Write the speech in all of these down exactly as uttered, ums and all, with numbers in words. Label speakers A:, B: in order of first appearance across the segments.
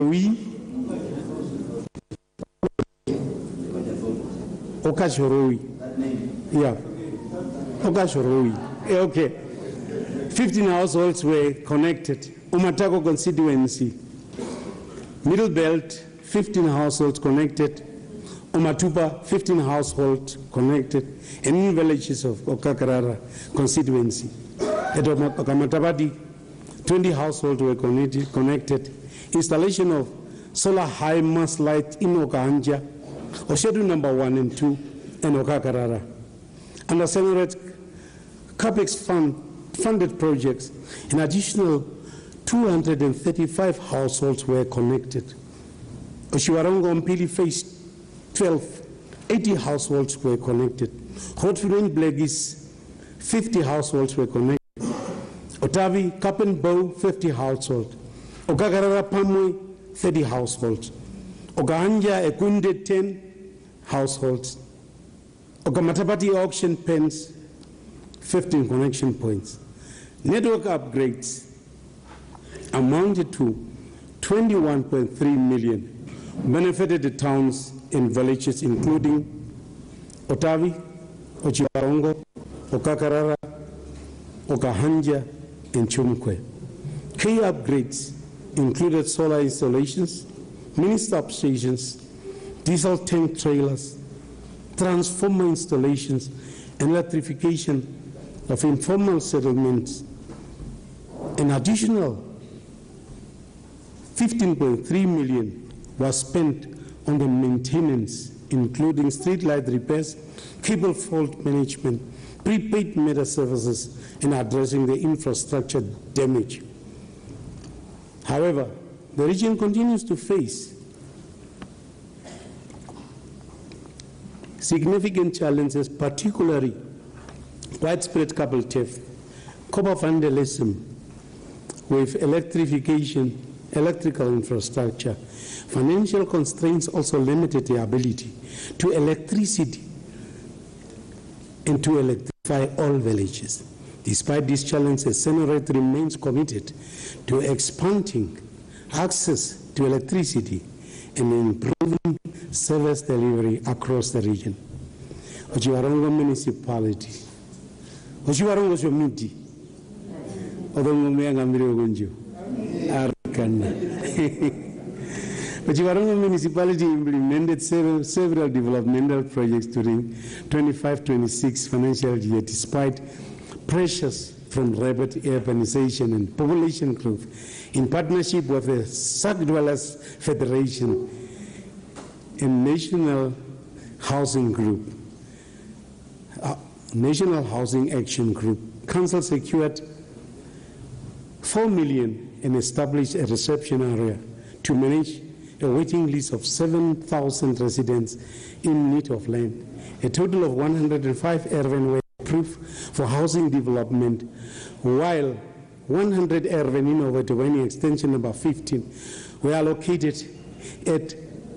A: we Okachoroi. Yeah. Okachoroi. Okay. fifteen households were connected. Umatako constituency. Middle Belt, fifteen households connected. Umatupa, fifteen households connected. And in villages of Okakarara constituency. At Okamatabadi, twenty households were connected. connected. Installation of solar high mass light in Okahanja, Oshedu number one and two, and Okakarara. Under Senator CAPEX fund, funded projects, an additional two hundred thirty-five households were connected. Oshiwarongo Mpili phase twelve, eighty households were connected. Hotfield Blegis, fifty households were connected. Otavi, Kapenbow, fifty households. Okakarara Pamwe, thirty households. Okahanja Ekunde, ten households. Okamatabati auction pens, fifteen connection points. Network upgrades amounted to twenty-one point three million, benefited the towns and villages including Otavi, Ochiwarongo, Okakarara, Okahanja, and Chumkwe. Key upgrades included solar installations, mini stop stations, diesel tank trailers, transformer installations, and electrification of informal settlements. An additional fifteen point three million was spent on the maintenance, including streetlight repairs, cable fault management, prepaid meter services, and addressing the infrastructure damage. However, the region continues to face significant challenges, particularly widespread cable theft, copper vandalism with electrification, electrical infrastructure. Financial constraints also limited the ability to electricity and to electrify all villages. Despite these challenges, Senaret remains committed to expanding access to electricity and improving service delivery across the region. Ochiwarongo municipality. Ochiwarongo community. Odongo meanga miro gonjo. Arkana. Ochiwarongo municipality implemented several, several developmental projects during twenty-five twenty-six financial year, despite pressures from rapid urbanization and population growth, in partnership with the Sac Dwellers Federation and National Housing Group, uh, National Housing Action Group. Council secured four million and established a reception area to manage a waiting list of seven thousand residents in need of land. A total of one hundred five Erven were approved for housing development, while one hundred Erven in over to any extension number fifteen were allocated at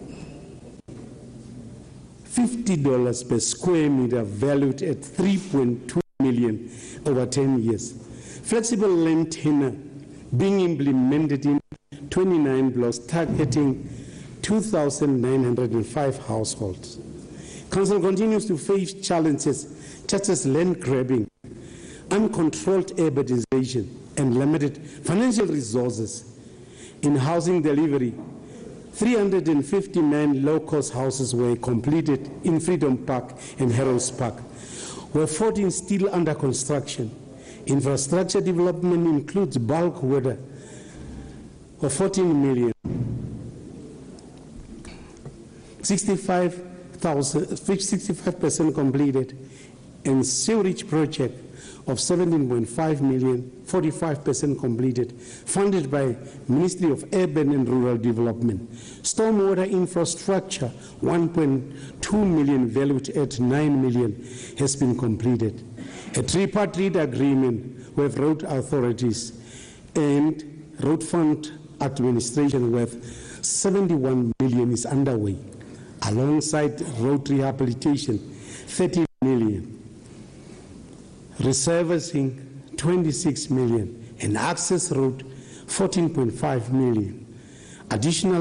A: fifty dollars per square meter, valued at three point two million over ten years. Flexible land tenure being implemented in twenty-nine blocks, targeting two thousand nine hundred five households. Council continues to face challenges such as land grabbing, uncontrolled urbanization, and limited financial resources. In housing delivery, three hundred fifty-nine low-cost houses were completed in Freedom Park and Heroes Park, where fourteen still under construction. Infrastructure development includes bulk water of fourteen million, sixty-five percent completed, and sewerage project of seventeen point five million, forty-five percent completed, funded by Ministry of Urban and Rural Development. Stormwater infrastructure, one point two million, valued at nine million, has been completed. A tripartite agreement with road authorities and road fund administration worth seventy-one million is underway. Alongside road rehabilitation, thirty million, resurfacing twenty-six million, and access road fourteen point five million. Additional